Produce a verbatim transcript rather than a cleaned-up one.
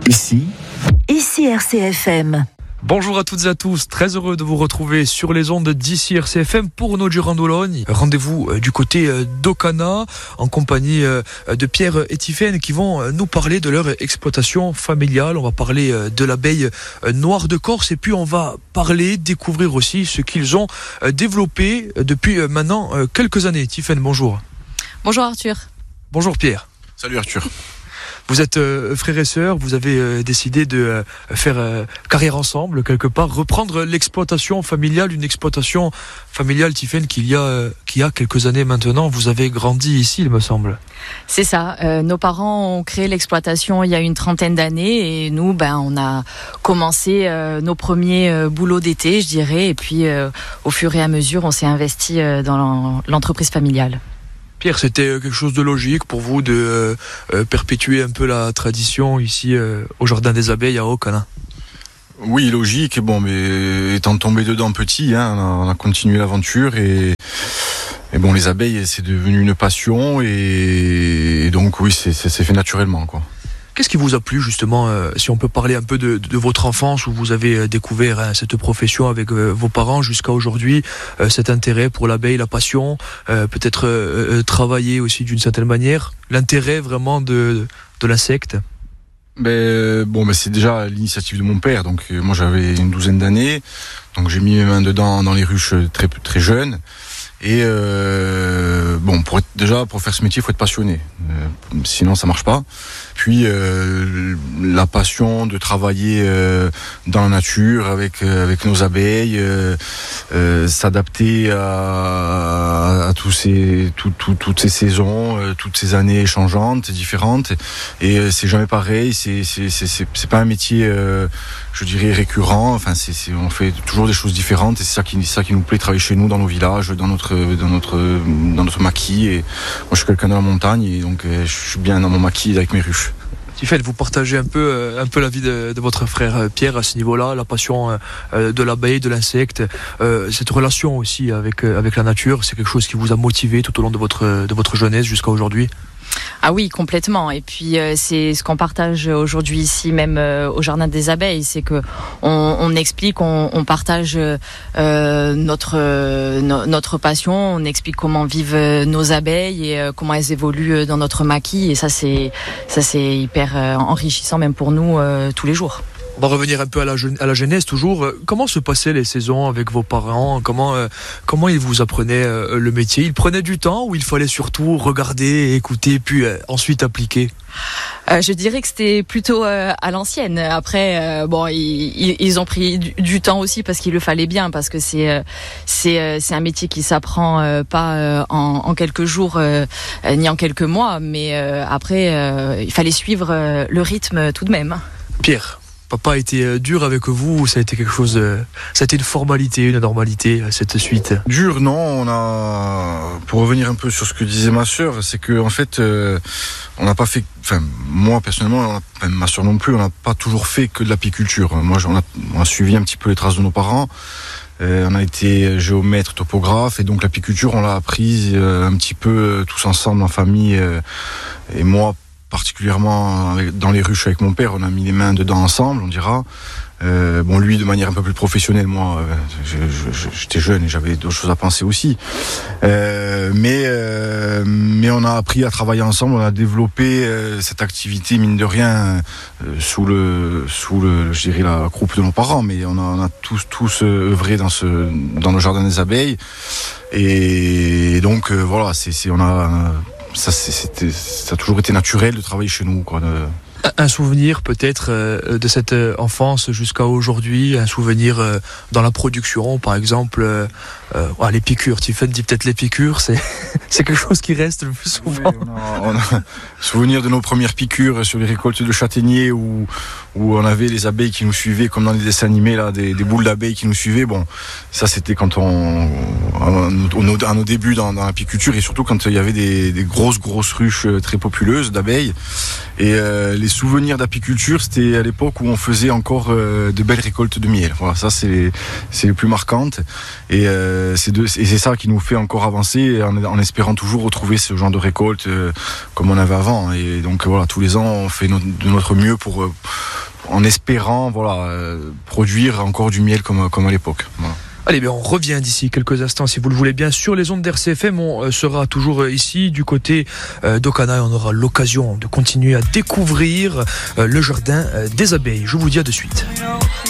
Ici, ici R C F M. Bonjour à toutes et à tous, très heureux de vous retrouver sur les ondes d'ici R C F M pour nos Girandologne. Rendez-vous du côté d'Aucana en compagnie de Pierre et Tiffaine qui vont nous parler de leur exploitation familiale. On va parler de l'abeille noire de Corse et puis on va parler, découvrir aussi ce qu'ils ont développé depuis maintenant quelques années. Tiffaine, bonjour. Bonjour Arthur. Bonjour Pierre. Salut Arthur. Vous êtes euh, frères et sœurs, vous avez euh, décidé de euh, faire euh, carrière ensemble, quelque part, reprendre l'exploitation familiale, une exploitation familiale, Tiffaine, qu'il y a, euh, qui a quelques années maintenant. Vous avez grandi ici, il me semble. C'est ça, euh, nos parents ont créé l'exploitation il y a une trentaine d'années et nous, ben, on a commencé euh, nos premiers euh, boulots d'été, je dirais, et puis euh, au fur et à mesure, on s'est investi euh, dans l'entreprise familiale. Pierre, c'était quelque chose de logique pour vous de euh, perpétuer un peu la tradition ici euh, au Jardin des Abeilles à Aucana? Oui, logique. Bon, mais étant tombé dedans petit, hein, on, a, on a continué l'aventure et, et bon, les abeilles, c'est devenu une passion et, et donc oui, c'est, c'est, c'est fait naturellement, quoi. Qu'est-ce qui vous a plu justement, euh, si on peut parler un peu de, de votre enfance où vous avez découvert hein, cette profession avec euh, vos parents jusqu'à aujourd'hui, euh, cet intérêt pour l'abeille, la passion, euh, peut-être euh, euh, travailler aussi d'une certaine manière, l'intérêt vraiment de, de l'insecte? Ben, bon, ben, c'est déjà l'initiative de mon père. Donc euh, moi j'avais une douzaine d'années, donc j'ai mis mes mains dedans dans les ruches très, très jeune. Et euh, bon, pour être, déjà pour faire ce métier, il faut être passionné. Euh, sinon, ça marche pas. Puis euh, la passion de travailler euh, dans la nature avec euh, avec nos abeilles, euh, euh, s'adapter à, à tous ces tout, tout, toutes ces saisons, euh, toutes ces années changeantes, différentes. Et euh, c'est jamais pareil. C'est c'est c'est c'est, c'est pas un métier, euh, je dirais récurrent. Enfin, c'est, c'est on fait toujours des choses différentes. Et c'est ça qui c'est ça qui nous plaît, travailler chez nous, dans nos villages, dans notre dans notre dans notre maquis. Et moi, je suis quelqu'un de la montagne et donc euh, je suis bien dans mon maquis avec mes ruches. Tiffaine, vous partagez un peu, euh, un peu la vie de, de votre frère euh, Pierre à ce niveau-là, la passion euh, de l'abeille, de l'insecte, euh, cette relation aussi avec, euh, avec la nature, c'est quelque chose qui vous a motivé tout au long de votre, de votre jeunesse jusqu'à aujourd'hui? Ah oui, complètement. Et puis euh, c'est ce qu'on partage aujourd'hui ici, même euh, au Jardin des Abeilles, c'est que on, on explique, on, on partage euh, notre euh, no, notre passion, on explique comment vivent nos abeilles et euh, comment elles évoluent dans notre maquis. Et ça, c'est ça, c'est hyper euh, enrichissant même pour nous euh, tous les jours. On va revenir un peu à la, à la jeunesse toujours. Comment se passaient les saisons avec vos parents? Comment, euh, comment ils vous apprenaient euh, le métier? Ils prenaient du temps ou il fallait surtout regarder, écouter, puis euh, ensuite appliquer? Euh, je dirais que c'était plutôt euh, à l'ancienne. Après, euh, bon, ils, ils ont pris du, du temps aussi parce qu'il le fallait bien, parce que c'est euh, c'est euh, c'est un métier qui s'apprend euh, pas euh, en, en quelques jours euh, ni en quelques mois, mais euh, après euh, il fallait suivre euh, le rythme tout de même. Pierre, papa a été dur avec vous ou ça a été quelque chose, ça a été une formalité, une normalité, cette suite? Dur, non. On a, pour revenir un peu sur ce que disait ma sœur, c'est que en fait, euh, on n'a pas fait, enfin moi personnellement, enfin, ma sœur non plus, on n'a pas toujours fait que de l'apiculture. Moi, on a, on a suivi un petit peu les traces de nos parents. Euh, on a été géomètre, topographe, et donc l'apiculture, on l'a apprise euh, un petit peu euh, tous ensemble en famille. Euh, et moi, particulièrement avec, dans les ruches avec mon père, on a mis les mains dedans ensemble, on dira. Euh, bon, lui de manière un peu plus professionnelle, moi, euh, je, je, j'étais jeune et j'avais d'autres choses à penser aussi. Euh, mais euh, mais on a appris à travailler ensemble, on a développé euh, cette activité mine de rien euh, sous le sous le, je dirais la croupe de nos parents. Mais on a, on a tous tous œuvré dans ce dans le Jardin des Abeilles et donc euh, voilà, c'est, c'est on a euh, Ça, c'est, c'était, ça a toujours été naturel de travailler chez nous, quoi. De... Un souvenir peut-être euh, de cette enfance jusqu'à aujourd'hui, un souvenir euh, dans la production, par exemple, euh, euh, ah, les piqûres. Tiffaine dit peut-être les piqûres, c'est, c'est quelque chose qui reste le plus souvent. Oui, on a, on a souvenir de nos premières piqûres sur les récoltes de châtaigniers où, où on avait les abeilles qui nous suivaient, comme dans les dessins animés, là, des, des boules d'abeilles qui nous suivaient. Bon, ça c'était quand on, à nos, à nos débuts dans, dans l'apiculture et surtout quand il y avait des, des grosses grosses ruches très populeuses d'abeilles. Et euh, les souvenirs d'apiculture, c'était à l'époque où on faisait encore euh, de belles récoltes de miel. Voilà, ça c'est les, c'est les plus marquantes. Et, euh, c'est de, et c'est ça qui nous fait encore avancer en, en espérant toujours retrouver ce genre de récolte euh, comme on avait avant. Et donc voilà, tous les ans, on fait no, de notre mieux pour, euh, en espérant voilà euh, produire encore du miel comme comme à l'époque. Voilà. Allez, bien, on revient d'ici quelques instants, si vous le voulez bien, sur les ondes d'R C F M. On sera toujours ici, du côté d'Ocana, et on aura l'occasion de continuer à découvrir le jardin des abeilles. Je vous dis à de suite.